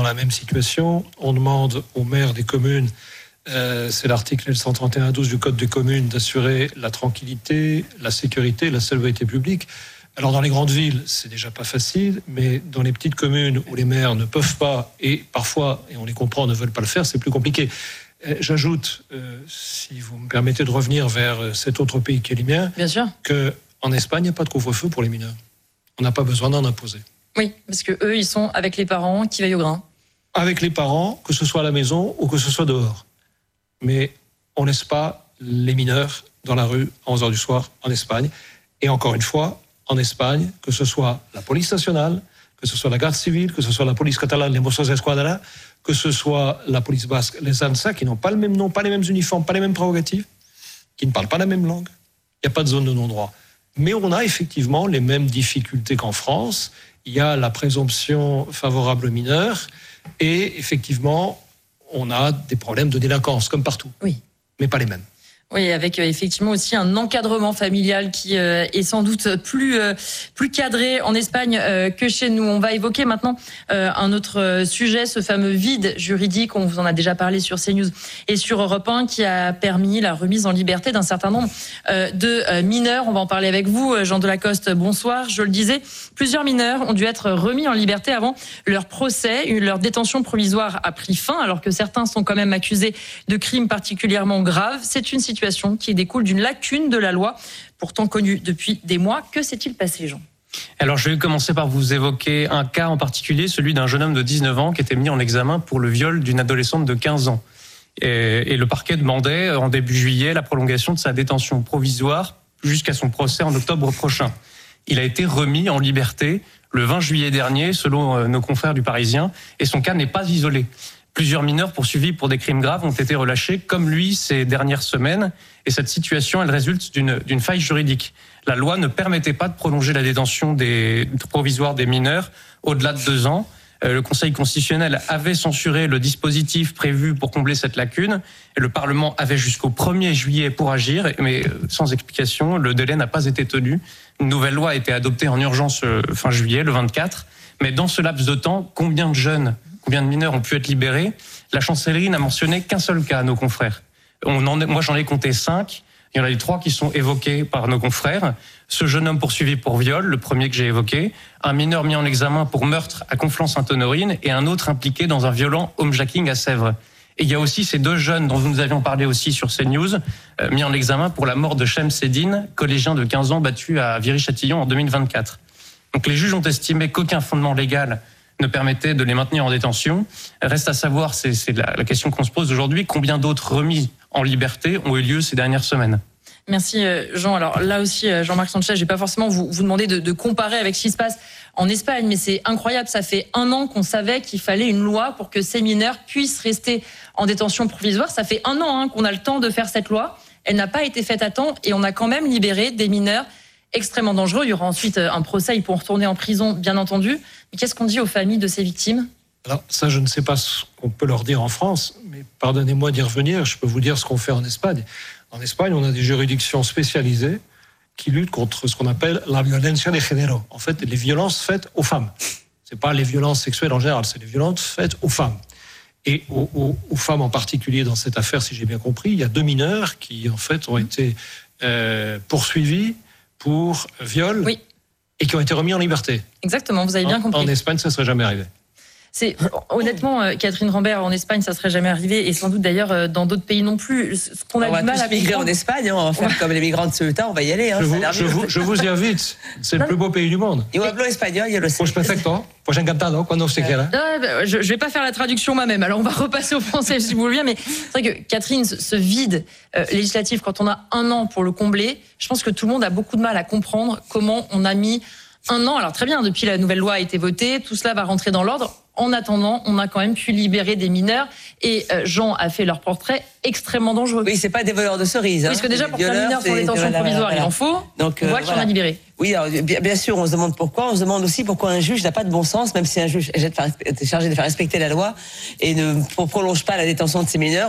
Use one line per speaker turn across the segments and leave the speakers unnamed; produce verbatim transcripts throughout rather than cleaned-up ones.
dans la même situation. On demande aux maires des communes, euh, c'est l'article L cent trente et un douze du Code des communes, d'assurer la tranquillité, la sécurité, la salubrité publique. Alors dans les grandes villes, c'est déjà pas facile, mais dans les petites communes où les maires ne peuvent pas, et parfois, et on les comprend, ne veulent pas le faire, c'est plus compliqué. J'ajoute, euh, si vous me permettez de revenir vers cet autre pays qui est le mien,
bien sûr,
qu'en Espagne, il n'y a pas de couvre-feu pour les mineurs. On n'a pas besoin d'en imposer.
Oui, parce que eux, ils sont avec les parents qui veillent au grain. Avec
les parents, que ce soit à la maison ou que ce soit dehors. Mais on ne laisse pas les mineurs dans la rue à onze heures du soir en Espagne. Et encore une fois, en Espagne, que ce soit la police nationale, que ce soit la garde civile, que ce soit la police catalane, les Mossos d'Esquadra, que ce soit la police basque, les ANSA, qui n'ont pas le même nom, pas les mêmes uniformes, pas les mêmes prérogatives, qui ne parlent pas la même langue. Il n'y a pas de zone de non-droit. Mais on a effectivement les mêmes difficultés qu'en France. Il y a la présomption favorable aux mineurs et effectivement, on a des problèmes de délinquance, comme partout.
Oui.
Mais pas les mêmes.
Oui, avec euh, effectivement aussi un encadrement familial qui euh, est sans doute plus euh, plus cadré en Espagne euh, que chez nous. On va évoquer maintenant euh, un autre euh, sujet, ce fameux vide juridique. On vous en a déjà parlé sur CNews et sur Europe un, qui a permis la remise en liberté d'un certain nombre euh, de euh, mineurs. On va en parler avec vous, Jean Delacoste. Bonsoir. Je le disais, plusieurs mineurs ont dû être remis en liberté avant leur procès. Leur détention provisoire a pris fin, alors que certains sont quand même accusés de crimes particulièrement graves. C'est une situation qui découle d'une lacune de la loi, pourtant connue depuis des mois. Que s'est-il passé, Jean ?
Alors, je vais commencer par vous évoquer un cas en particulier, celui d'un jeune homme de dix-neuf ans qui était mis en examen pour le viol d'une adolescente de quinze ans. Et, et le parquet demandait, en début juillet, la prolongation de sa détention provisoire jusqu'à son procès en octobre prochain. Il a été remis en liberté le vingt juillet dernier, selon nos confrères du Parisien, et son cas n'est pas isolé. Plusieurs mineurs poursuivis pour des crimes graves ont été relâchés, comme lui, ces dernières semaines. Et cette situation, elle résulte d'une, d'une faille juridique. La loi ne permettait pas de prolonger la détention des, provisoire des mineurs au-delà de deux ans. Le Conseil constitutionnel avait censuré le dispositif prévu pour combler cette lacune. Et le Parlement avait jusqu'au premier juillet pour agir, mais sans explication, le délai n'a pas été tenu. Une nouvelle loi a été adoptée en urgence fin juillet, le vingt-quatre. Mais dans ce laps de temps, combien de jeunes Combien de mineurs ont pu être libérés ? La chancellerie n'a mentionné qu'un seul cas à nos confrères. On en, moi, j'en ai compté cinq. Il y en a eu trois qui sont évoqués par nos confrères. Ce jeune homme poursuivi pour viol, le premier que j'ai évoqué, un mineur mis en examen pour meurtre à Conflans-Sainte-Honorine et un autre impliqué dans un violent homejacking à Sèvres. Et il y a aussi ces deux jeunes dont nous avions parlé aussi sur CNews, euh, mis en examen pour la mort de Shem Sedine, collégien de quinze ans battu à Viry-Châtillon en deux mille vingt-quatre. Donc les juges ont estimé qu'aucun fondement légal ne permettait de les maintenir en détention. Reste à savoir, c'est, c'est la, la question qu'on se pose aujourd'hui, combien d'autres remises en liberté ont eu lieu ces dernières semaines ?
Merci Jean. Alors là aussi, Jean-Marc Sanchez, je vais pas forcément vous, vous demander de, de comparer avec ce qui se passe en Espagne, mais c'est incroyable. Ça fait un an qu'on savait qu'il fallait une loi pour que ces mineurs puissent rester en détention provisoire. Ça fait un an hein, qu'on a le temps de faire cette loi. Elle n'a pas été faite à temps et on a quand même libéré des mineurs extrêmement dangereux. Il y aura ensuite un procès, ils pourront retourner en prison, bien entendu. Mais qu'est-ce qu'on dit aux familles de ces victimes ?
Alors ça, je ne sais pas ce qu'on peut leur dire en France, mais pardonnez-moi d'y revenir, je peux vous dire ce qu'on fait en Espagne. En Espagne, on a des juridictions spécialisées qui luttent contre ce qu'on appelle la violencia de género. En fait, les violences faites aux femmes. C'est pas les violences sexuelles en général, c'est les violences faites aux femmes. Et aux, aux, aux femmes en particulier dans cette affaire, si j'ai bien compris, il y a deux mineurs qui, en fait, ont été euh, poursuivis pour viol
oui.
et qui ont été remis en liberté.
Exactement, vous avez bien
en,
compris.
En Espagne, ça ne serait jamais arrivé.
C'est, honnêtement, euh, Catherine Rambert, en Espagne, ça serait jamais arrivé, et sans doute d'ailleurs euh, dans d'autres pays non plus. Ce qu'on a
on
du mal
va
à
migrer en Espagne, hein, on va faire ouais. comme les migrants de Ceuta, on va y aller. Hein,
je, vous, je, vous, je vous y invite, c'est le plus beau pays du monde.
Yo hablo espagnol, yo lo sé.
Pues perfecto, pues encantado, cuando se quiera.
Je, je vais pas faire la traduction moi-même, alors on va repasser au français si vous voulez bien, mais c'est vrai que Catherine, ce vide euh, législatif, quand on a un an pour le combler, je pense que tout le monde a beaucoup de mal à comprendre comment on a mis un an. Alors très bien, depuis la nouvelle loi a été votée, tout cela va rentrer dans l'ordre. En attendant, on a quand même pu libérer des mineurs et euh, Jean a fait leur portrait extrêmement dangereux.
Oui, c'est pas des voleurs de cerises. Hein.
Parce que déjà, pour qu'un mineur soit en détention voilà, provisoire, voilà. il en faut. Donc, on euh, voit qu'il y en a libéré.
Oui, alors, bien, bien sûr, on se demande pourquoi. On se demande aussi pourquoi un juge n'a pas de bon sens, même si un juge est chargé de faire respecter la loi et ne prolonge pas la détention de ces mineurs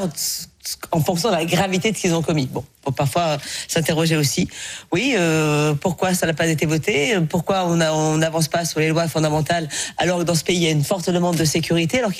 en fonction de la gravité de ce qu'ils ont commis. Bon, faut parfois s'interroger aussi. Oui, euh, pourquoi ça n'a pas été voté ? Pourquoi on n'avance pas sur les lois fondamentales alors que dans ce pays il y a une forte demande de sécurité alors qu'il